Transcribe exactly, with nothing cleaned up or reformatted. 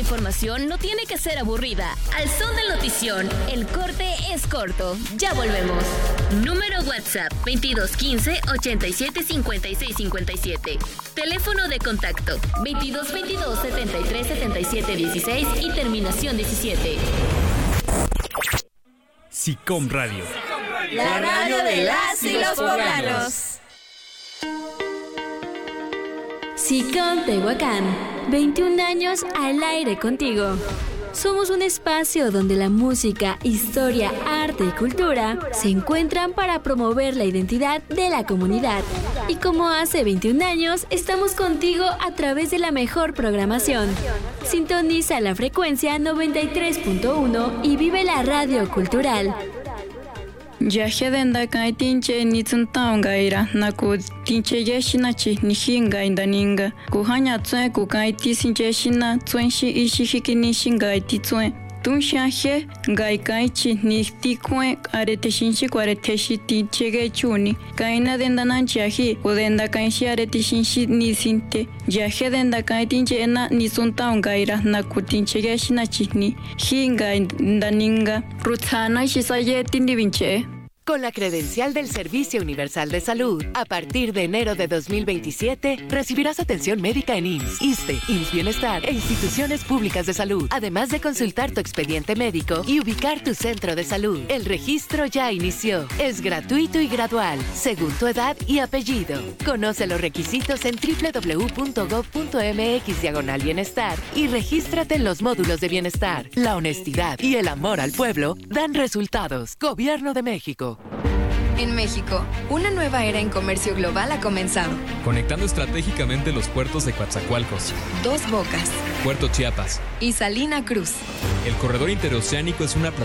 información no tiene que ser aburrida. Al son de notición, el corte es corto. Ya volvemos. Número WhatsApp veintidós quince ochenta y siete cincuenta y seis cincuenta y siete. Teléfono de contacto veintidós veintidós setenta y tres setenta y siete dieciséis y terminación diecisiete. SICOM Radio. La radio de las y los poblanos. SICOM Tehuacán, veintiún años al aire contigo. Somos un espacio donde la música, historia, arte y cultura se encuentran para promover la identidad de la comunidad. Y como hace veintiún años, estamos contigo a través de la mejor programación. Sintoniza la frecuencia noventa y tres punto uno y vive la radio cultural. Yajedenda kai tinche ni tsuntaunga ira naku tinche yeshina chi nishinga indaninga kuhanya tsue ku kai tisinche shina tsuenshi ishi hikini shinga iti tsue tunsha he ngai kai chi ni tikue arete shinshi arete shi tinche ge chuni kaina denda nanchi ahi udenda kai shi arete shinshi ni sinte yajedenda kai tinche na ni tsuntaunga ira naku tinche yeshina chi ni hinga indaninga rutsana shisaye tindivinche. Con la credencial del Servicio Universal de Salud, a partir de enero de dos mil veintisiete, recibirás atención médica en I M S S, ISSSTE, I M S S Bienestar e instituciones públicas de salud, además de consultar tu expediente médico y ubicar tu centro de salud. El registro ya inició. Es gratuito y gradual, según tu edad y apellido. Conoce los requisitos en doble u doble u doble u punto gob punto eme equis diagonal bienestar y regístrate en los módulos de bienestar. La honestidad y el amor al pueblo dan resultados. Gobierno de México. En México, una nueva era en comercio global ha comenzado. Conectando estratégicamente los puertos de Coatzacoalcos, Dos Bocas, Puerto Chiapas y Salina Cruz. El corredor interoceánico es una plataforma